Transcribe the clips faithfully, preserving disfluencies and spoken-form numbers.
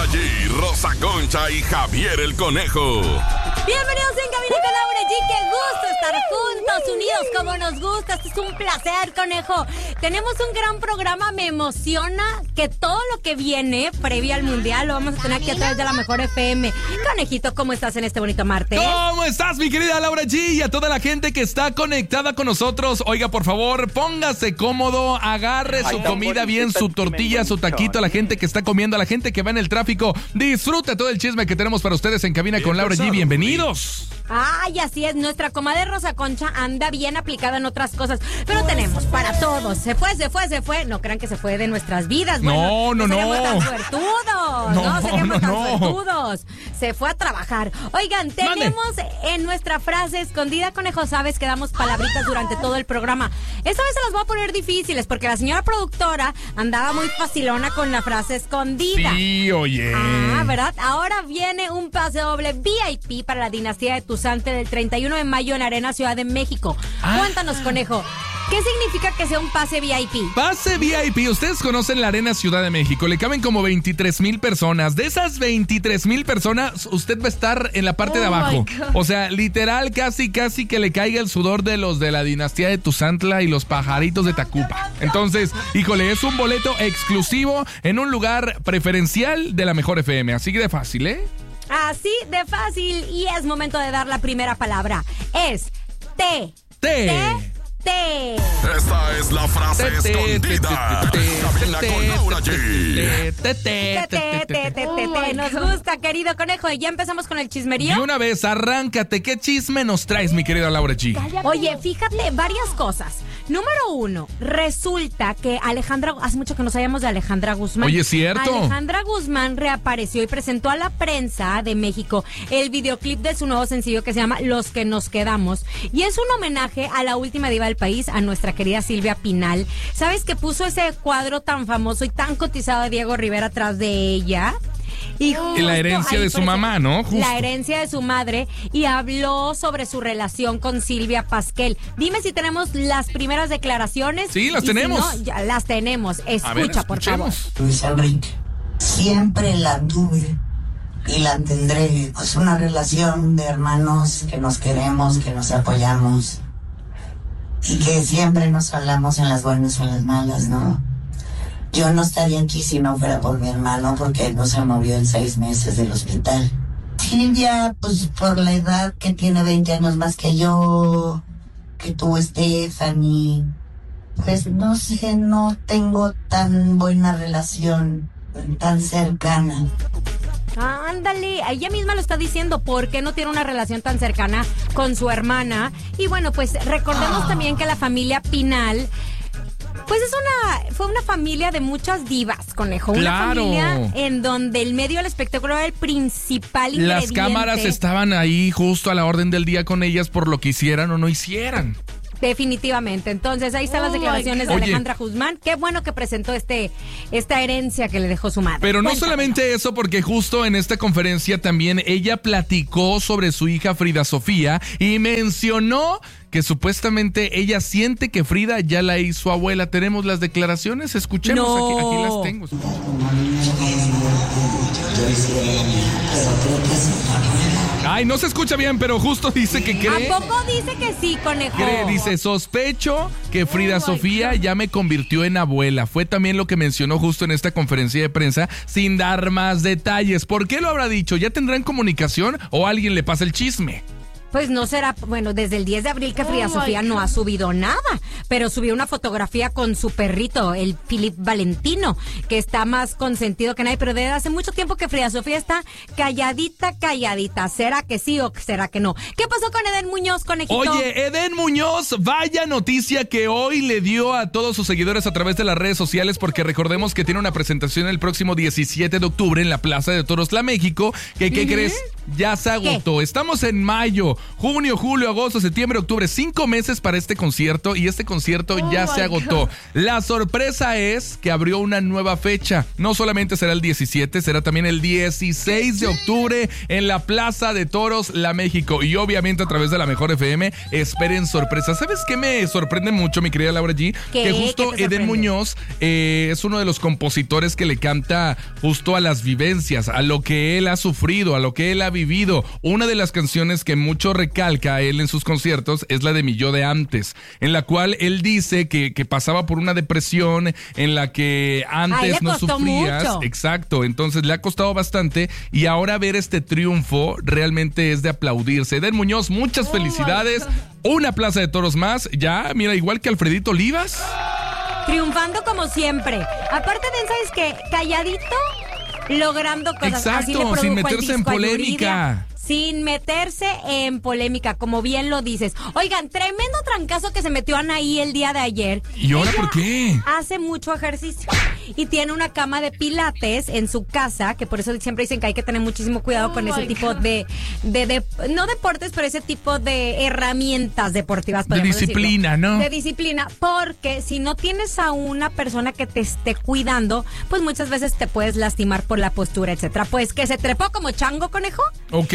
G, Rosa Concha y Javier el Conejo. Bienvenidos en Cabina con Laura G. Qué gusto estar juntos, unidos como nos gusta. Este es un placer, Conejo. Tenemos un gran programa. Me emociona que todo lo que viene previo al Mundial lo vamos a tener aquí a través de la Mejor F M. Conejito, ¿cómo estás en este bonito martes? ¿Cómo estás, mi querida Laura G? Y a toda la gente que está conectada con nosotros. Oiga, por favor, póngase cómodo, agarre su comida bien, su tortilla, su taquito, a la gente que está comiendo, a la gente que va en el tráfico. Disfrute todo el chisme que tenemos para ustedes en Cabina con Laura G. Bienvenidos. Ay, así es, nuestra comadre Rosa Concha anda bien aplicada en otras cosas, pero tenemos para todos. Se fue, se fue, se fue. No crean que se fue de nuestras vidas. No, bueno, no, no. no. Tan suertudos. No, no seríamos no, tan no. suertudos. Se fue a trabajar. Oigan, tenemos Mande. en nuestra frase escondida, Conejo, sabes que damos palabritas durante todo el programa. Esta vez se las voy a poner difíciles porque la señora productora andaba muy facilona con la frase escondida. Sí, oye. Ah, ¿verdad? Ahora viene un pase doble V I P para la dinastía de Tuzante del treinta y uno de mayo en Arena Ciudad de México. Ah. Cuéntanos, Conejo, ¿qué significa que sea un pase V I P? Pase V I P, ustedes conocen la Arena Ciudad de México, le caben como veintitrés mil personas. De esas veintitrés mil personas, usted va a estar en la parte oh de abajo. O sea, literal, casi, casi que le caiga el sudor de los de la dinastía de Tuzantla y los pajaritos de Tacuba. Entonces, híjole, es un boleto exclusivo en un lugar preferencial de la Mejor F M. Así que de fácil, ¿eh? Así de fácil. Y es momento de dar la primera palabra. Es T. T. T. T. Esta es la frase escondida. Cabina con Laura G. T, T, T, T, T. Nos gusta, querido Conejo. Y ya empezamos con el chismerío. Y una vez, arráncate. ¿Qué chisme nos traes, mi querida Laura G? Oye, fíjate, varias cosas. Número uno, resulta que Alejandra, hace mucho que no sabíamos de Alejandra Guzmán. Oye, ¿cierto? Alejandra Guzmán reapareció y presentó a la prensa de México el videoclip de su nuevo sencillo que se llama Los que nos quedamos. Y es un homenaje a la última diva del país, a nuestra querida Silvia Pinal. ¿Sabes que puso ese cuadro tan famoso y tan cotizado de Diego Rivera atrás de ella? Y, y la herencia de su mamá, ¿no? Justo. La herencia de su madre, y habló sobre su relación con Silvia Pasquel. Dime si tenemos las primeras declaraciones. Sí, las tenemos. Si no, ya las tenemos. Escucha, ver, por favor. Luis Enrique, siempre la tuve y la tendré. Es una relación de hermanos que nos queremos, que nos apoyamos y que siempre nos hablamos en las buenas o en las malas, ¿no? Yo no estaría aquí si no fuera por mi hermano, porque no se movió en seis meses del hospital. Silvia, pues por la edad que tiene veinte años más que yo, que tuvo Stephanie, pues no sé, no tengo tan buena relación, tan cercana. Ándale, ella misma lo está diciendo, ¿por qué no tiene una relación tan cercana con su hermana? Y bueno, pues recordemos oh. también que la familia Pinal, pues es una, fue una familia de muchas divas, Conejo. Claro. Una familia en donde el medio del espectáculo era el principal ingrediente. Las cámaras estaban ahí justo a la orden del día con ellas por lo que hicieran o no hicieran. Definitivamente. Entonces, ahí están oh las declaraciones de Alejandra Guzmán. Qué bueno que presentó este esta herencia que le dejó su madre. Pero no Cuéntame. solamente eso, porque justo en esta conferencia también ella platicó sobre su hija Frida Sofía y mencionó que supuestamente ella siente que Frida ya la hizo abuela. Tenemos las declaraciones, escuchemos, no. aquí, aquí las tengo. Ay, no se escucha bien, pero justo dice que cree. ¿A poco dice que sí, Conejo? Cree, dice, sospecho que Frida oh Sofía ya me convirtió en abuela. Fue también lo que mencionó justo en esta conferencia de prensa, sin dar más detalles. ¿Por qué lo habrá dicho? ¿Ya tendrán comunicación o alguien le pasa el chisme? Pues no será, bueno, desde el diez de abril que Frida oh Sofía no ha subido nada, pero subió una fotografía con su perrito, el Philip Valentino, que está más consentido que nadie, pero desde hace mucho tiempo que Frida Sofía está calladita, calladita. ¿Será que sí o será que no? ¿Qué pasó con Eden Muñoz, Conejito? Oye, Eden Muñoz, vaya noticia que hoy le dio a todos sus seguidores a través de las redes sociales, porque recordemos que tiene una presentación el próximo diecisiete de octubre en la Plaza de Toros La México, que, ¿qué uh-huh. crees? ya se agotó. ¿Qué? Estamos en mayo, junio, julio, agosto, septiembre, octubre. Cinco meses para este concierto y este concierto oh ya se agotó. God. La sorpresa es que abrió una nueva fecha. No solamente será el diecisiete, será también el dieciséis de octubre en la Plaza de Toros, La México. Y obviamente a través de la Mejor F M, esperen sorpresas. ¿Sabes qué me sorprende mucho, mi querida Laura G? ¿Qué? Que justo ¿Qué Eden Muñoz eh, es uno de los compositores que le canta justo a las vivencias, a lo que él ha sufrido, a lo que él ha vivido. Una de las canciones que mucho recalca a él en sus conciertos es la de Mi Yo de Antes, en la cual él dice que, que pasaba por una depresión en la que antes no sufrías. Mucho. Exacto, entonces le ha costado bastante y ahora ver este triunfo realmente es de aplaudirse. Eden Muñoz, muchas oh felicidades. Una Plaza de Toros más, ya, mira, igual que Alfredito Olivas. Triunfando como siempre. Aparte de, ¿sabes qué? Calladito, logrando cosas. Exacto, Así le produjo sin meterse el disco en polémica. Yuridia, sin meterse en polémica, como bien lo dices. Oigan, tremendo trancazo que se metió Anaí el día de ayer. ¿Y ahora por qué? Hace mucho ejercicio y tiene una cama de pilates en su casa, que por eso siempre dicen que hay que tener muchísimo cuidado oh con ese tipo de, de, de, no deportes, pero ese tipo de herramientas deportivas. De disciplina, decirlo. ¿no? De disciplina, porque si no tienes a una persona que te esté cuidando, pues muchas veces te puedes lastimar por la postura, etcétera. Pues que se trepó como chango, conejo. Ok.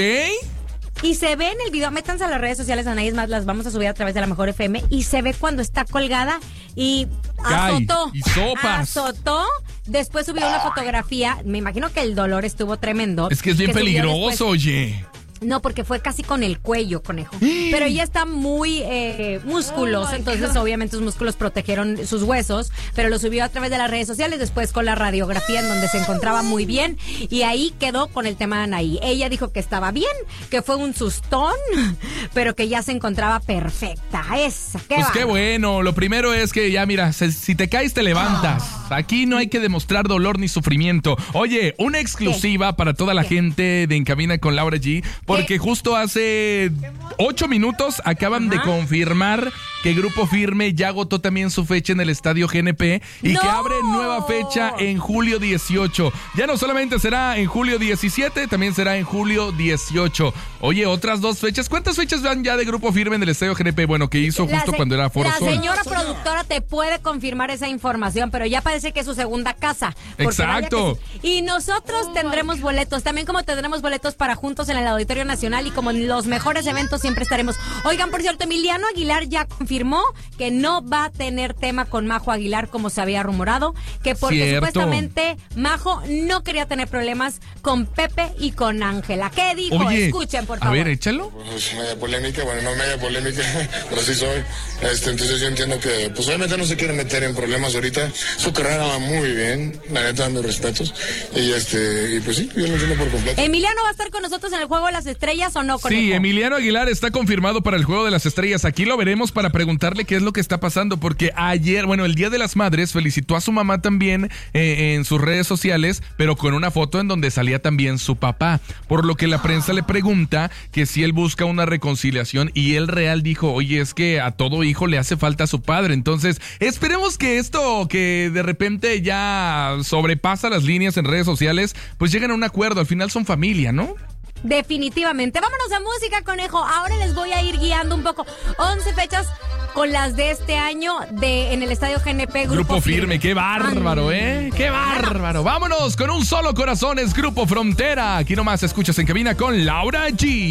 Y se ve en el video, métanse a las redes sociales, Anaí, es más, las vamos a subir a través de la Mejor F M, y se ve cuando está colgada y Cae, azotó. y sopas. Azotó. Después subió una fotografía, me imagino que el dolor estuvo tremendo. Es que es bien peligroso, después, oye. No, porque fue casi con el cuello, conejo. Pero ella está muy eh, musculosa, oh entonces God. Obviamente sus músculos protegieron sus huesos, pero lo subió a través de las redes sociales, después con la radiografía en donde se encontraba muy bien, y ahí quedó con el tema de Anaí. Ella dijo que estaba bien, que fue un sustón, pero que ya se encontraba perfecta. Esa, qué Pues va. qué bueno. Lo primero es que ya, mira, se, si te caes, te levantas. Aquí no hay que demostrar dolor ni sufrimiento. Oye, una exclusiva ¿Qué? Para toda la ¿Qué? Gente de En Cabina con Laura G, porque justo hace ocho minutos acaban Ajá. de confirmar que Grupo Firme ya agotó también su fecha en el Estadio G N P y ¡No! que abre nueva fecha en julio dieciocho. Ya no solamente será en julio diecisiete, también será en julio dieciocho. Oye, otras dos fechas. ¿Cuántas fechas van ya de Grupo Firme en el Estadio G N P? Bueno, que hizo justo se- cuando era Foro La Sol. señora productora te puede confirmar esa información, pero ya parece que es su segunda casa. Exacto. Sí. Y nosotros oh tendremos boletos, también como tendremos boletos para Juntos en el Auditorio Nacional, y como en los mejores eventos siempre estaremos. Oigan, por cierto, Emiliano Aguilar ya confirmó que no va a tener tema con Majo Aguilar como se había rumorado, que porque Cierto. Supuestamente Majo no quería tener problemas con Pepe y con Ángela. ¿Qué dijo? Oye, escuchen, por favor. A ver, échalo. Pues media polémica, bueno, no media polémica, pero sí soy. Este, entonces yo entiendo que, pues obviamente no se quiere meter en problemas ahorita. Su carrera va muy bien, la neta, mis respetos. Y este, y pues sí, yo lo entiendo por completo. ¿Emiliano va a estar con nosotros en el Juego de las Estrellas o no, conejo? Sí, Emiliano Aguilar está confirmado para el Juego de las Estrellas. Aquí lo veremos para preguntarle qué es lo que está pasando, porque ayer, bueno, el Día de las Madres felicitó a su mamá también eh, en sus redes sociales, pero con una foto en donde salía también su papá, por lo que la prensa le pregunta que si él busca una reconciliación, y él real dijo, oye, es que a todo hijo le hace falta a su padre. Entonces, esperemos que esto que de repente ya sobrepasa las líneas en redes sociales, pues lleguen a un acuerdo. Al final son familia, ¿no? Definitivamente. Vámonos a música, conejo. Ahora les voy a ir guiando un poco. once fechas con las de este año de en el Estadio G N P. Grupo, Grupo Firme. Firme. Qué bárbaro, ¿eh? Qué bárbaro. Vámonos con un solo corazón, es Grupo Frontera. Aquí nomás escuchas En Cabina con Laura G.